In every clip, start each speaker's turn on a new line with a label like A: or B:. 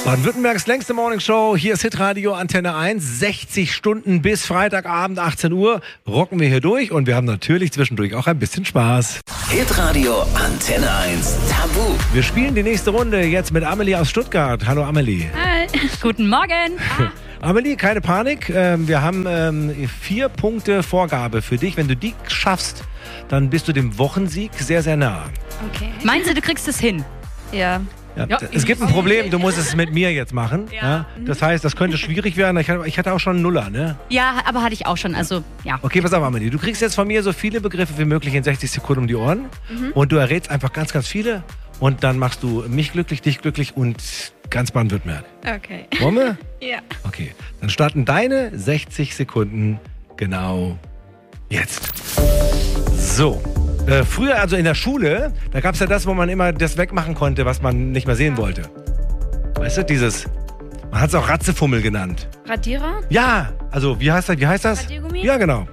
A: Baden-Württembergs längste Morningshow. Hier ist Hitradio Antenne 1. 60 Stunden bis Freitagabend 18 Uhr rocken wir hier durch und wir haben natürlich zwischendurch auch ein bisschen Spaß.
B: Hitradio Antenne 1 Tabu.
A: Wir spielen die nächste Runde jetzt mit Amelie aus Stuttgart. Hallo Amelie.
C: Hi. Guten Morgen.
A: Amelie, keine Panik. Wir haben 4 Punkte Vorgabe für dich. Wenn du die schaffst, dann bist du dem Wochensieg sehr, sehr nah.
C: Okay. Meinst du kriegst es hin?
A: Ja. Ja. Es gibt ein Problem, du musst es mit mir jetzt machen. Ja. Das heißt, das könnte schwierig werden. Ich hatte auch schon einen Nuller, ne?
C: Ja, aber hatte ich auch schon, also ja.
A: Okay, pass auf, Amelie. Du kriegst jetzt von mir so viele Begriffe wie möglich in 60 Sekunden um die Ohren. Und du errätst einfach ganz, ganz viele. Und dann machst du mich glücklich, dich glücklich und ganz Baden-Württemberg.
C: Okay.
A: Wollen wir?
C: Ja.
A: Okay, dann starten deine 60 Sekunden genau jetzt. So. Früher, also in der Schule, da gab es ja das, wo man immer das wegmachen konnte, was man nicht mehr sehen wollte. Weißt du, dieses, man hat es auch Ratzefummel genannt.
C: Radierer?
A: Ja, also wie heißt das?
C: Radiergummi?
A: Ja, genau.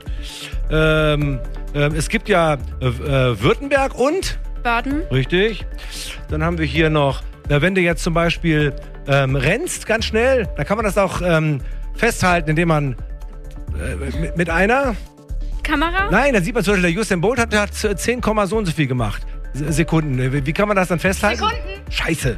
A: Es gibt ja Württemberg und?
C: Baden.
A: Richtig. Dann haben wir hier noch, wenn du jetzt zum Beispiel rennst, ganz schnell, dann kann man das auch festhalten, indem man mit einer...
C: Kamera?
A: Nein, da sieht man zum Beispiel, der Usain Bolt hat 10, so und so viel gemacht. Sekunden. Wie kann man das dann festhalten?
C: Sekunden?
A: Scheiße.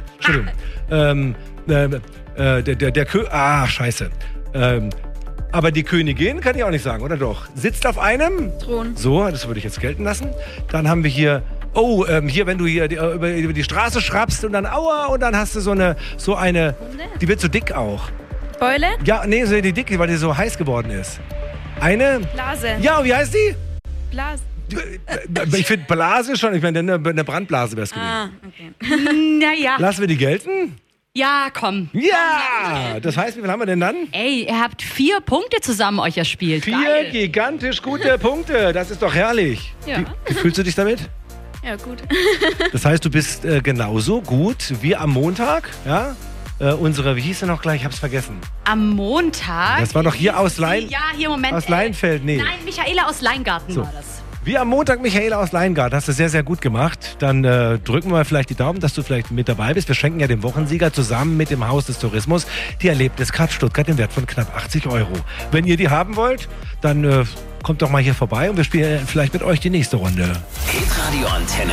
A: Entschuldigung. Scheiße. Aber die Königin kann ich auch nicht sagen, oder doch? Sitzt auf einem
C: Thron.
A: So, das würde ich jetzt gelten lassen. Dann haben wir hier, hier, wenn du hier über die Straße schrappst und dann aua und dann hast du so eine, die wird so dick auch.
C: Beule?
A: Ja, nee, so die dicke, weil die so heiß geworden ist. Eine?
C: Blase.
A: Ja, und wie heißt die?
C: Blase.
A: Ich finde Blase schon, ich meine, eine Brandblase wäre es gewesen.
C: Okay. Naja.
A: Lassen wir die gelten?
C: Ja, komm.
A: Ja! Das heißt, wie viel haben wir denn dann?
C: Ey, ihr habt 4 Punkte zusammen euch erspielt.
A: 4
C: Geil.
A: gigantisch gute Punkte. Das ist doch herrlich.
C: Ja.
A: Wie fühlst du dich damit?
C: Ja, gut.
A: Das heißt, du bist genauso gut wie am Montag, ja? Wie hieß sie noch gleich? Ich hab's vergessen.
C: Am Montag?
A: Das war doch hier aus Lein...
C: Ja, hier, Moment.
A: Aus Leinfeld, nee.
C: Nein, Michaela aus Leingarten war das.
A: Wie am Montag Michaela aus Leingarten. Hast du sehr, sehr gut gemacht. Dann drücken wir mal vielleicht die Daumen, dass du vielleicht mit dabei bist. Wir schenken ja dem Wochensieger zusammen mit dem Haus des Tourismus die Erlebniskarte Stuttgart im Wert von knapp 80 €. Wenn ihr die haben wollt, dann kommt doch mal hier vorbei und wir spielen vielleicht mit euch die nächste Runde.
B: Hitradio Antenne